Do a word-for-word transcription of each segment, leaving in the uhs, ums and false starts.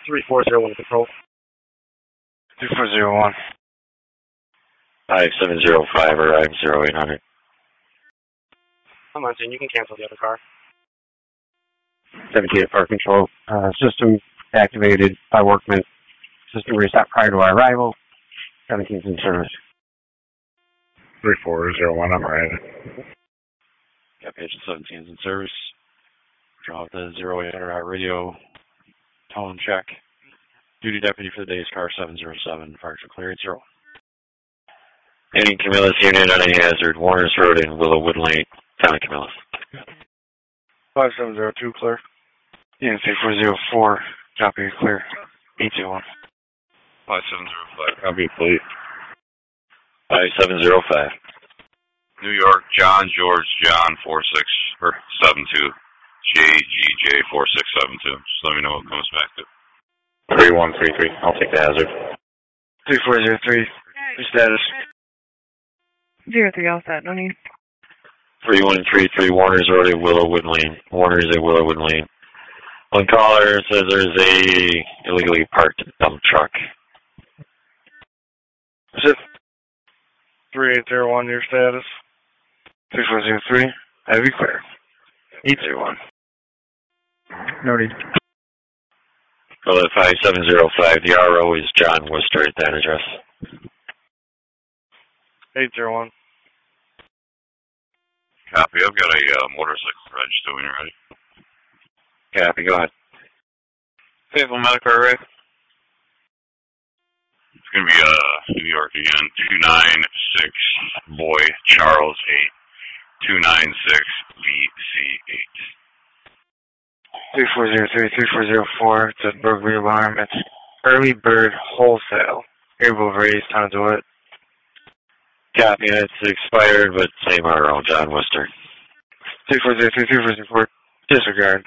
three four zero one control. three four zero one. five seven zero five, arrive zero eight hundred. Come on, Jen, you can cancel the other car. seventeen at Park Control. Uh, system activated by Workman. System reset prior to our arrival. seventeen's in service. three four zero one, I'm arriving. Copy, Agent seventeen's in service. Drop the zero eight hundred radio. Tone check. Duty deputy for the day is car seven zero seven. Departure clear at zero. Any Camillus unit on a hazard. Warner's Road in Willowwood Lane. Town of Camillus. five seven zero two, clear. Yeah, three four zero four, copy, clear. eight zero one. five seven zero five, copy, please. five seven zero five. New York, John, George, John, four six, or seven two. J G J, four six seven two. Just let me know what it comes back to. three one three three, I'll take the hazard. three four zero three, your status. Zero three, all set, no need. three one three three, Warner's Road at Willowwood Lane. Warner's at Willowwood Lane. One caller says there's a illegally parked dump truck. Zip. three eight zero one, your status. three four zero three, have you clear. eight zero one. Noted. Well, at five seven zero five, the R O is John Worcester at that address. eight zero one. Copy, I've got a uh, motorcycle register when you're ready. Copy, go ahead. Faithful medical array. It's going to be uh, New York again. two nine six, boy, Charles eight. two nine six, B C eight. three four zero three, three four zero four, it's a burglary alarm. It's Early Bird Wholesale. Airboat raised, time to do it. Copy, it's expired, but same R O, John Worcester. three four zero three, three four zero four, disregard.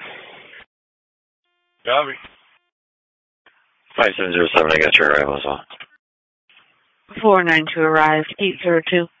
Copy. five seven zero seven, I got your arrival as well. four nine two arrived, eight zero two.